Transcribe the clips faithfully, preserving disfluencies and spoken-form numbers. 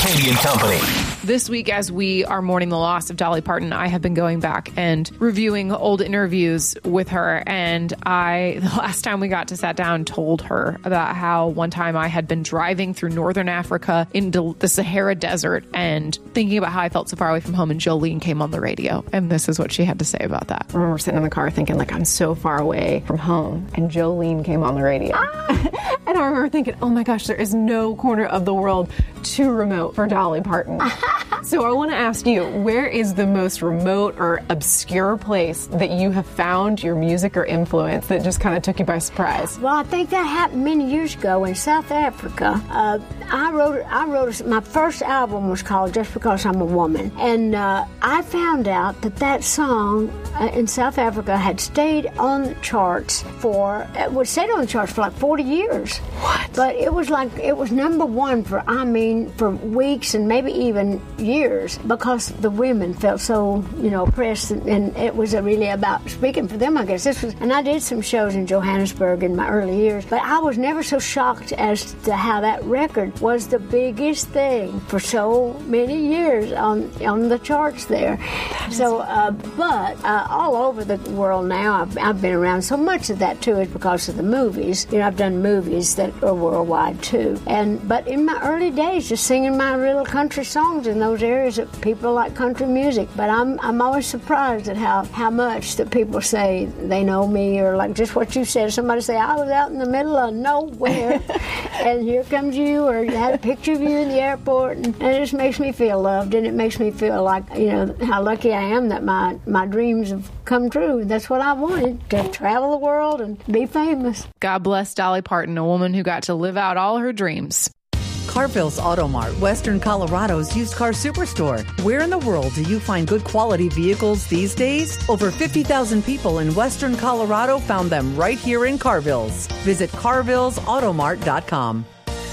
Katie and Company. This week, as we are mourning the loss of Dolly Parton, I have been going back and reviewing old interviews with her. And I, the last time we got to sit down, told her about how one time I had been driving through northern Africa into the Sahara Desert and thinking about how I felt so far away from home, and Jolene came on the radio. And this is what she had to say about that. I remember sitting in the car thinking, like, I'm so far away from home. And Jolene came on the radio. Ah! And I remember thinking, oh my gosh, there is no corner of the world too remote for Dolly Parton. So I want to ask you, where is the most remote or obscure place that you have found your music or influence that just kind of took you by surprise? Well, I think that happened many years ago in South Africa. Uh, I wrote, I wrote, my first album was called Just Because I'm a Woman. And uh, I found out that that song uh, in South Africa had stayed on the charts for, it would stayed on the charts for like forty years. What? But it was like, it was number one for, I mean, for weeks and maybe even years, because the women felt so, you know, oppressed, and, and it was really about speaking for them, I guess. This was, and I did some shows in Johannesburg in my early years, but I was never so shocked as to how that record was the biggest thing for so many years on on the charts there. So, uh, but uh, all over the world now, I've, I've been around. So much of that too is because of the movies. You know, I've done movies that are worldwide too. And but in my early days, just singing my little country songs in those areas that people like country music. But I'm I'm always surprised at how, how much that people say they know me, or like just what you said. Somebody say, I was out in the middle of nowhere and here comes you, or you had a picture of you in the airport, and, and it just makes me feel loved, and it makes me feel like, you know, how lucky I am that my, my dreams have come true. That's what I wanted, to travel the world and be famous. God bless Dolly Parton, a woman who got to live out all her dreams. Carville's Auto Mart, Western Colorado's used car superstore. Where in the world do you find good quality vehicles these days? Over fifty thousand people in Western Colorado found them right here in Carville's. Visit carvilles auto mart dot com.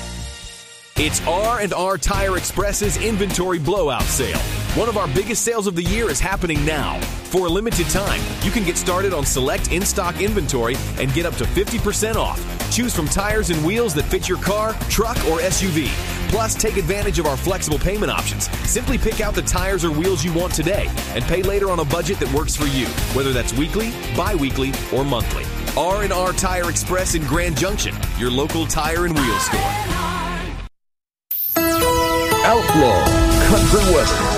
It's R and R Tire Express's Inventory Blowout Sale. One of our biggest sales of the year is happening now. For a limited time, you can get started on select in-stock inventory and get up to fifty percent off. Choose from tires and wheels that fit your car, truck, or S U V. Plus, take advantage of our flexible payment options. Simply pick out the tires or wheels you want today and pay later on a budget that works for you, whether that's weekly, bi-weekly, or monthly. R and R Tire Express in Grand Junction, your local tire and wheel store. Outlaw Country Weather.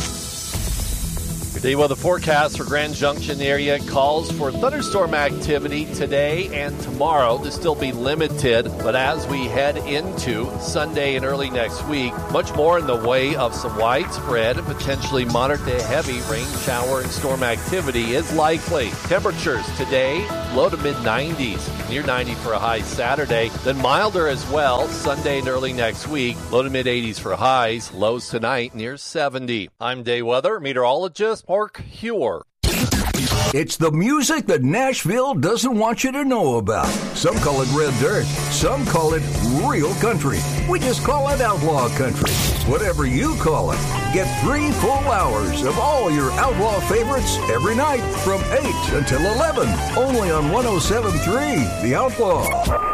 The weather forecast for Grand Junction area calls for thunderstorm activity today and tomorrow to still be limited, but as we head into Sunday and early next week, much more in the way of some widespread and potentially moderate to heavy rain, shower, and storm activity is likely. Temperatures today, low to mid nineties, near ninety for a high Saturday, then milder as well Sunday and early next week, low to mid eighties for highs, lows tonight near seventy. I'm Day Weather Meteorologist Mark Hewer. It's the music that Nashville doesn't want you to know about. Some call it red dirt. Some call it real country. We just call it outlaw country. Whatever you call it, get three full hours of all your outlaw favorites every night from eight until eleven. Only on one oh seven point three The Outlaw.